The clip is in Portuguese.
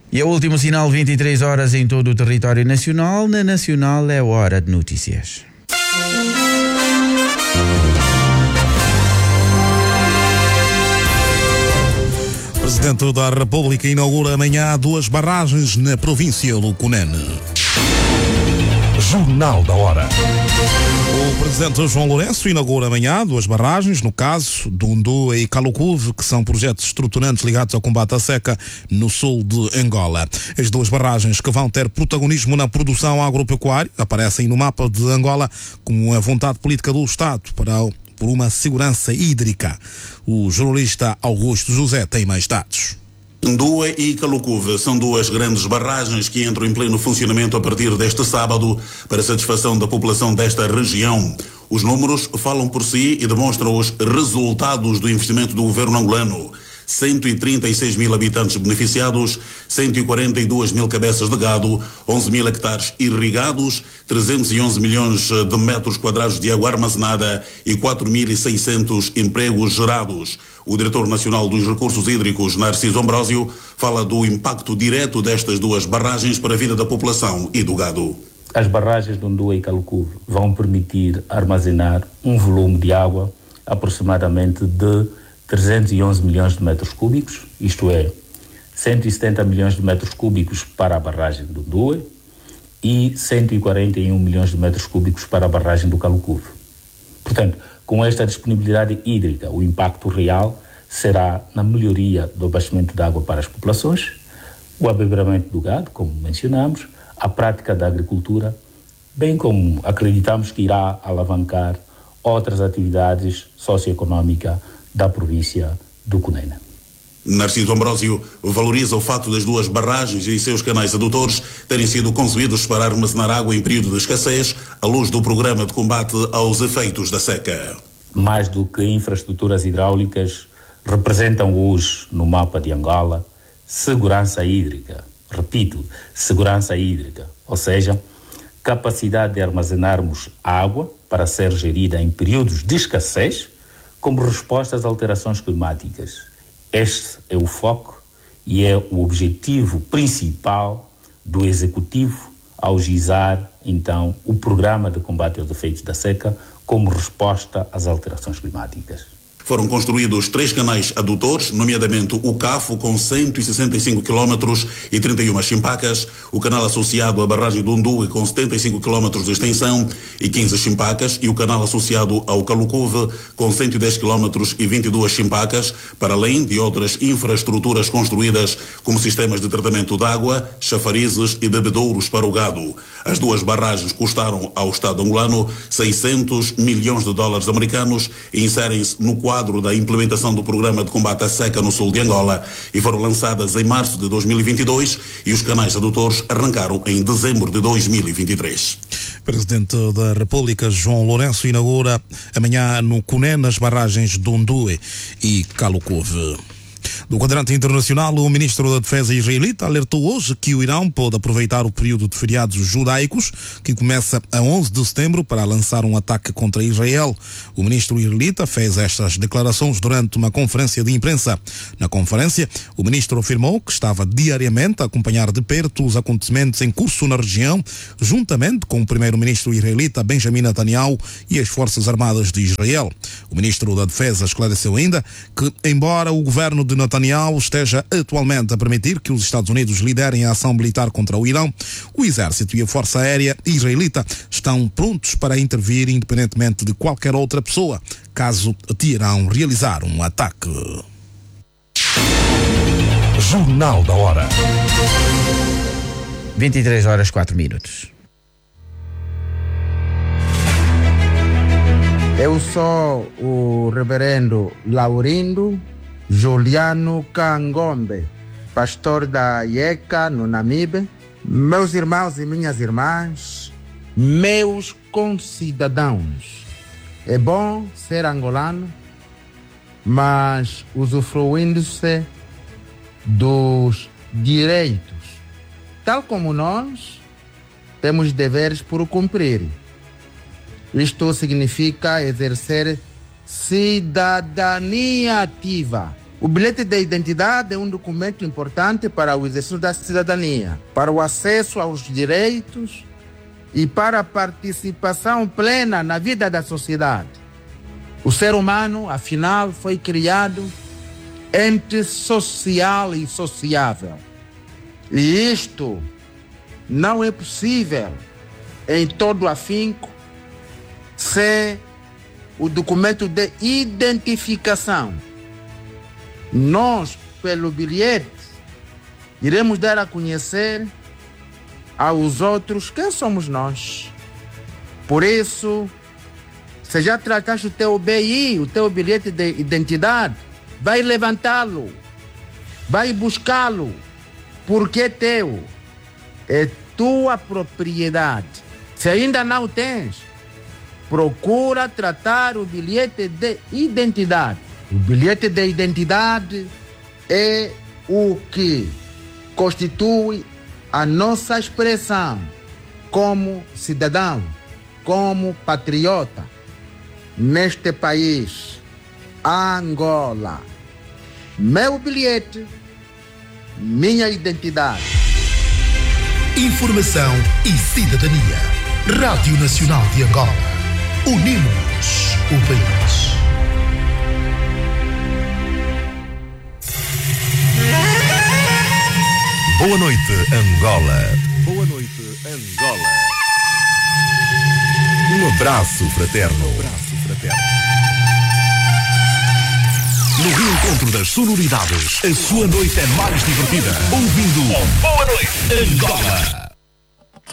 E o último sinal, 23 horas em todo o território nacional. Na Nacional é hora de notícias. O Presidente da República inaugura amanhã 2 barragens na província do Cunene. Jornal da Hora. O Presidente João Lourenço inaugura amanhã 2 barragens, no caso Dundu e Calucuve, que são projetos estruturantes ligados ao combate à seca no sul de Angola. As 2 barragens, que vão ter protagonismo na produção agropecuária, aparecem no mapa de Angola como a vontade política do Estado por uma segurança hídrica. O jornalista Augusto José tem mais dados. Ndua e Calucuve são 2 grandes barragens que entram em pleno funcionamento a partir deste sábado para satisfação da população desta região. Os números falam por si e demonstram os resultados do investimento do governo angolano. 136 mil habitantes beneficiados, 142 mil cabeças de gado, 11 mil hectares irrigados, 311 milhões de metros quadrados de água armazenada e 4.600 empregos gerados. O diretor nacional dos recursos hídricos, Narciso Ambrósio, fala do impacto direto destas 2 barragens para a vida da população e do gado. As barragens de Ndua e Calucuve vão permitir armazenar um volume de água aproximadamente de 311 milhões de metros cúbicos, isto é, 170 milhões de metros cúbicos para a barragem do Ndua e 141 milhões de metros cúbicos para a barragem do Calucuve. Portanto, com esta disponibilidade hídrica, o impacto real será na melhoria do abastecimento de água para as populações, o abeberamento do gado, como mencionamos, a prática da agricultura, bem como acreditamos que irá alavancar outras atividades socioeconómicas da província do Cunene. Narciso Ambrósio valoriza o fato das 2 barragens e seus canais adutores terem sido concebidos para armazenar água em período de escassez, à luz do programa de combate aos efeitos da seca. Mais do que infraestruturas hidráulicas, representam hoje no mapa de Angola segurança hídrica. Repito, segurança hídrica, ou seja, capacidade de armazenarmos água para ser gerida em períodos de escassez como resposta às alterações climáticas. Este é o foco e é o objetivo principal do Executivo ao gizar, então, o programa de combate aos efeitos da seca como resposta às alterações climáticas. Foram construídos 3 canais adutores, nomeadamente o CAFO, com 165 km e 31 chimpacas, o canal associado à barragem do Ndua, com 75 km de extensão e 15 chimpacas, e o canal associado ao Calucuve, com 110 km e 22 chimpacas, para além de outras infraestruturas construídas, como sistemas de tratamento de água, chafarizes e bebedouros para o gado. As 2 barragens custaram ao Estado angolano 600 milhões de dólares americanos e inserem-se no quadro da implementação do programa de combate à seca no sul de Angola e foram lançadas em março de 2022 e os canais adutores arrancaram em dezembro de 2023. Presidente da República João Lourenço inaugura amanhã no Cunene as barragens de Ndua e Calucuve. Do quadrante internacional, o ministro da Defesa israelita alertou hoje que o Irão pode aproveitar o período de feriados judaicos, que começa a 11 de setembro, para lançar um ataque contra Israel. O ministro israelita fez estas declarações durante uma conferência de imprensa. Na conferência, o ministro afirmou que estava diariamente a acompanhar de perto os acontecimentos em curso na região, juntamente com o primeiro-ministro israelita Benjamin Netanyahu e as Forças Armadas de Israel. O ministro da Defesa esclareceu ainda que, embora o governo de Netanyahu esteja atualmente a permitir que os Estados Unidos liderem a ação militar contra o Irão, o exército e a força aérea israelita estão prontos para intervir independentemente de qualquer outra pessoa, caso Teherão realizar um ataque. Jornal da Hora. 23 horas 4 minutos. Eu sou o reverendo Laurindo Juliano Cangombe, pastor da IECA, no Namibe. Meus irmãos e minhas irmãs, meus concidadãos, é bom ser angolano, mas usufruindo-se dos direitos. Tal como nós, temos deveres por cumprir. Isto significa exercer cidadania ativa O bilhete de identidade é um documento importante para o exercício da cidadania, para o acesso aos direitos e para a participação plena na vida da sociedade. O ser humano, afinal, foi criado ente social e sociável. E isto não é possível em todo afinco sem o documento de identificação. Nós, pelo bilhete, iremos dar a conhecer aos outros quem somos nós. Por isso, se já trataste o teu BI, o teu bilhete de identidade, vai levantá-lo, vai buscá-lo, porque é teu, é tua propriedade. Se ainda não tens, procura tratar o bilhete de identidade. O bilhete de identidade é o que constitui a nossa expressão como cidadão, como patriota neste país, Angola. Meu bilhete, minha identidade. Informação e cidadania. Rádio Nacional de Angola. Unimos o país. Boa noite, Angola. Boa noite, Angola. Um abraço fraterno. No reencontro das sonoridades, a sua noite é mais divertida. Ouvindo Boa Noite, Angola.